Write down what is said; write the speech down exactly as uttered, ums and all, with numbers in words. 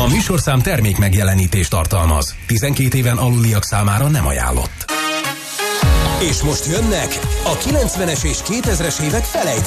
műsorszám termék megjelenítést tartalmaz. tizenkét éven aluliak számára nem ajánlott. És most jönnek a kilencvenes és kétezres évek felejthető